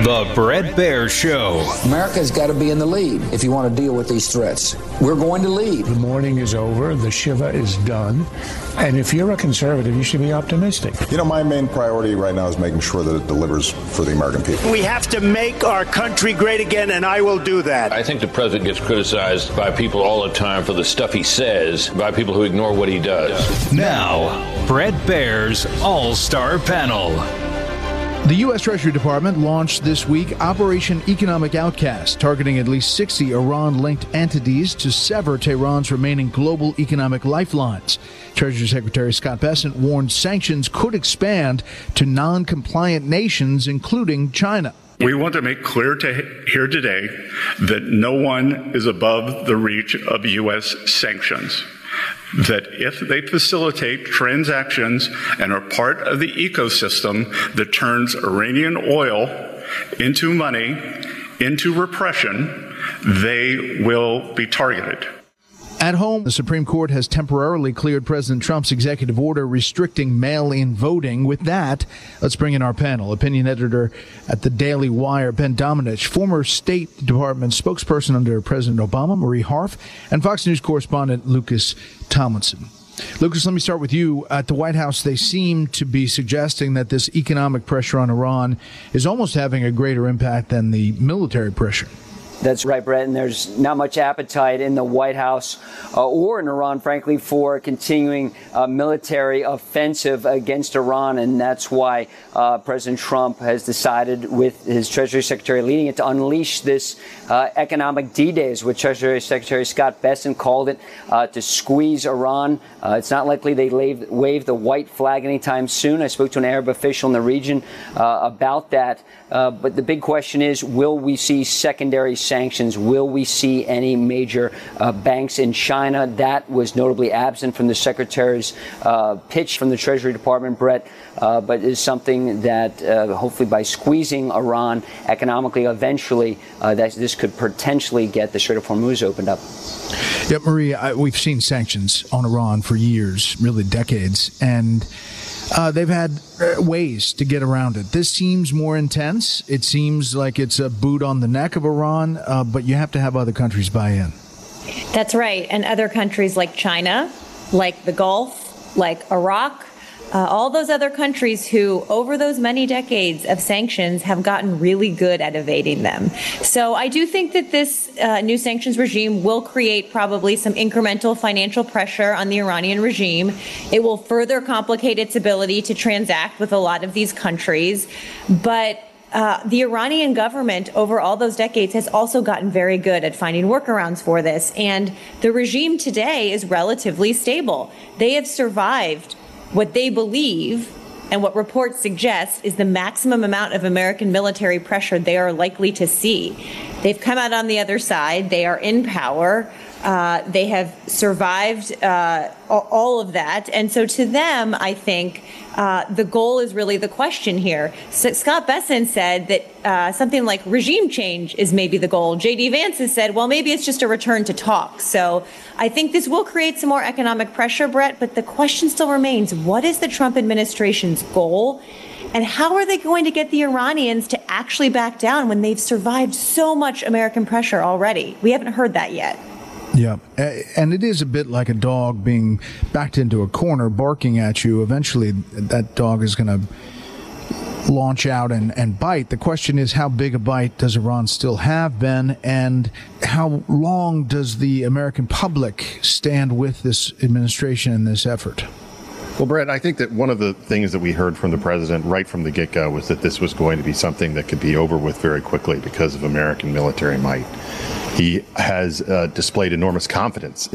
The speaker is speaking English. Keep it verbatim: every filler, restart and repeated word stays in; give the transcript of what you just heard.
The Bret Baier Show. America's got to be in the lead if you want to deal with these threats. We're going to lead. The morning is over. The Shiva is done. And if you're a conservative, you should be optimistic. You know, my main priority right now is making sure that it delivers for the American people. We have to make our country great again, and I will do that. I think the president gets criticized by people all the time for the stuff he says, by people who ignore what he does. Now, Bret Baier's All-Star Panel. The U S. Treasury Department launched this week Operation Economic Outcast, targeting at least sixty Iran-linked entities to sever Tehran's remaining global economic lifelines. Treasury Secretary Scott Bessent warned sanctions could expand to non-compliant nations, including China. We want to make clear to here today that no one is above the reach of U S sanctions. That if they facilitate transactions and are part of the ecosystem that turns Iranian oil into money, into repression, they will be targeted. At home, the Supreme Court has temporarily cleared President Trump's executive order restricting mail-in voting. With that, let's bring in our panel. Opinion editor at the Daily Wire, Ben Domenech, former State Department spokesperson under President Obama, Marie Harf, and Fox News correspondent Lucas Tomlinson. Lucas, let me start with you. At the White House, they seem to be suggesting that this economic pressure on Iran is almost having a greater impact than the military pressure. That's right, Brett, and there's not much appetite in the White House uh, or in Iran, frankly, for continuing uh, military offensive against Iran, and that's why uh, President Trump has decided, with his Treasury Secretary leading it, to unleash this uh, economic D-Days, which Treasury Secretary Scott Bessent called it, uh, to squeeze Iran. Uh, it's not likely they wave, wave the white flag anytime soon. I spoke to an Arab official in the region uh, about that, uh, but the big question is, will we see secondary sanctions? Will we see any major uh, banks in China? That was notably absent from the Secretary's uh, pitch from the Treasury Department, Brett, uh, but is something that uh, hopefully by squeezing Iran economically, eventually, uh, that this could potentially get the Strait of Hormuz opened up. Yeah, Marie, I, we've seen sanctions on Iran for years, really decades, and Uh, they've had uh, ways to get around it. This seems more intense. It seems like it's a boot on the neck of Iran, uh, but you have to have other countries buy in. That's right. And other countries like China, like the Gulf, like Iraq, uh, all those other countries who, over those many decades of sanctions, have gotten really good at evading them. So I do think that this uh, new sanctions regime will create probably some incremental financial pressure on the Iranian regime. It will further complicate its ability to transact with a lot of these countries. But Uh, the Iranian government over all those decades has also gotten very good at finding workarounds for this. And the regime today is relatively stable. They have survived what they believe and what reports suggest is the maximum amount of American military pressure they are likely to see. They've come out on the other side. They are in power. Uh, they have survived uh, all of that. And so to them, I think uh, the goal is really the question here. So Scott Bessent said that uh, something like regime change is maybe the goal. J D Vance has said, well, maybe it's just a return to talk. So I think this will create some more economic pressure, Brett. But the question still remains, what is the Trump administration's goal? And how are they going to get the Iranians to actually back down when they've survived so much American pressure already? We haven't heard that yet. Yeah, and it is a bit like a dog being backed into a corner, barking at you. Eventually, that dog is going to launch out and, and bite. The question is, how big a bite does Iran still have, Ben? And how long does the American public stand with this administration in this effort? Well, Brett, I think that one of the things that we heard from the president right from the get-go was that this was going to be something that could be over with very quickly because of American military might. He has uh, displayed enormous confidence